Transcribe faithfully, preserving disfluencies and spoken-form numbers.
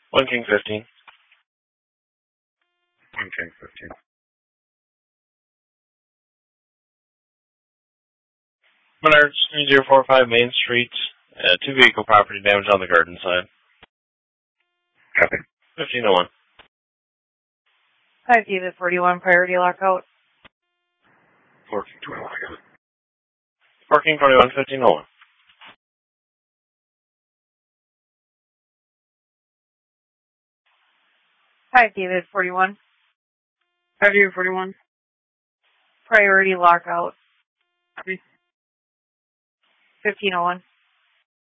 One King fifteen. One King fifteen. Menards, three zero four five Main Street. Uh, two vehicle property damage on the garden side. Copy. fifteen oh one. Five David forty-one, priority lockout. Four King twenty-one, I got it. Four King twenty-one, fifteen oh one. Five David forty-one. Five David forty-one. Priority lockout. Copy. fifteen oh one.